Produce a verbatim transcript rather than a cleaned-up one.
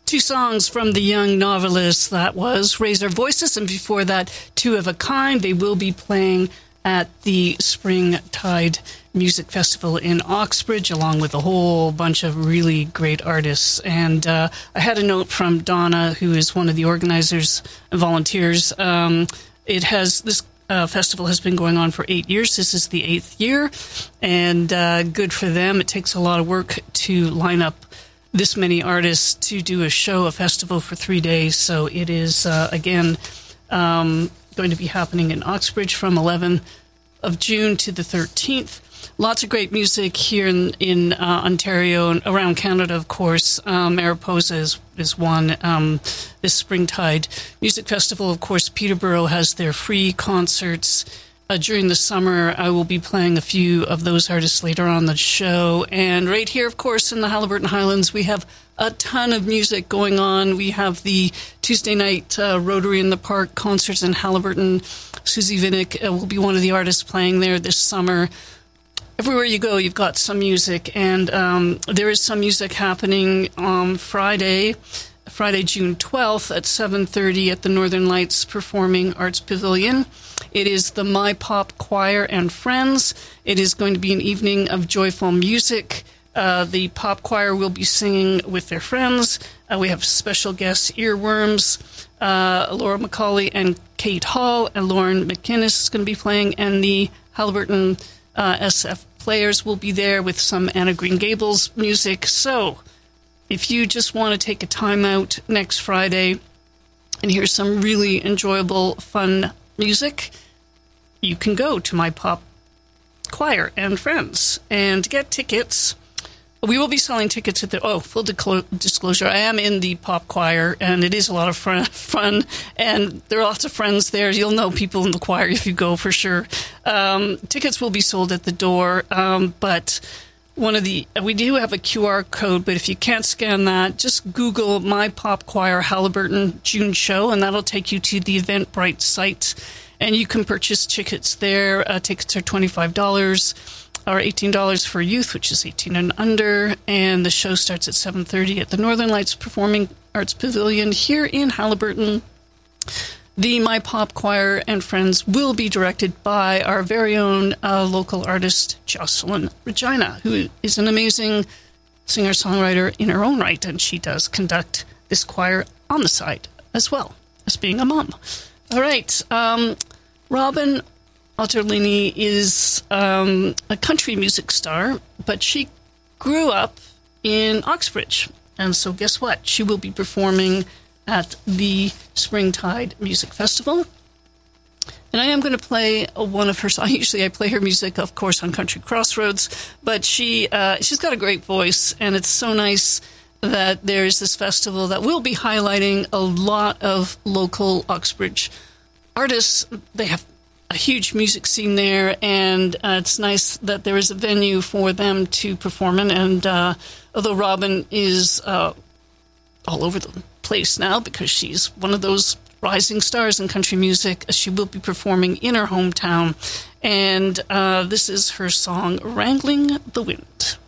Two songs from the young novelist, that was Raise Our Voices, and before that, Two of a Kind. They will be playing at the Springtide Music Festival in Oxbridge, along with a whole bunch of really great artists. And uh, I had a note from Donna, who is one of the organizers and volunteers. Um, it has this uh, festival has been going on for eight years. This is the eighth year, and uh, good for them. It takes a lot of work to line up this many artists to do a show, a festival for three days. So it is, uh, again, um, going to be happening in Oxbridge from eleventh of June to the thirteenth. Lots of great music here in, in uh, Ontario and around Canada, of course. Um, Mariposa is, is one. Um, this Springtide Music Festival, of course, Peterborough has their free concerts. Uh, during the summer, I will be playing a few of those artists later on the show. And right here, of course, in the Haliburton Highlands, we have a ton of music going on. We have the Tuesday night uh, Rotary in the Park concerts in Haliburton. Susie Vinnick uh, will be one of the artists playing there this summer. Everywhere you go, you've got some music. And um, there is some music happening on Friday, Friday, June twelfth at seven thirty at the Northern Lights Performing Arts Pavilion. It is the My Pop Choir and Friends. It is going to be an evening of joyful music. Uh, the Pop Choir will be singing with their friends. Uh, we have special guests, Earworms, uh, Laura McCauley and Kate Hall, and Lauren McInnes is going to be playing, and the Haliburton uh, S F players will be there with some Anna Green Gables music. So if you just want to take a time out next Friday and hear some really enjoyable, fun music, you can go to My Pop Choir and Friends and get tickets. We will be selling tickets at the, oh, full disclosure, I am in the pop choir, and it is a lot of fun, and there are lots of friends there. You'll know people in the choir if you go, for sure. Um, tickets will be sold at the door, um, but one of the, we do have a Q R code, but if you can't scan that, just Google My Pop Choir Haliburton June Show, and that'll take you to the Eventbrite site, and you can purchase tickets there. Uh, tickets are twenty-five dollars. Or eighteen dollars for youth, which is eighteen and under, and the show starts at seven thirty at the Northern Lights Performing Arts Pavilion here in Haliburton. The My Pop Choir and Friends will be directed by our very own uh, local artist, Jocelyn Regina, who is an amazing singer-songwriter in her own right, and she does conduct this choir on the side as well as being a mom. All right, um, Robin Otterlini is um, a country music star, but she grew up in Oxbridge. And so guess what? She will be performing at the Springtide Music Festival. And I am going to play one of her songs. Usually I play her music, of course, on Country Crossroads, but she, uh, she's got a great voice, and it's so nice that there's this festival that will be highlighting a lot of local Oxbridge artists. They have a huge music scene there, and uh, it's nice that there is a venue for them to perform in. And uh, although Robin is uh, all over the place now because she's one of those rising stars in country music, she will be performing in her hometown. And uh, this is her song, Wrangling the Wind.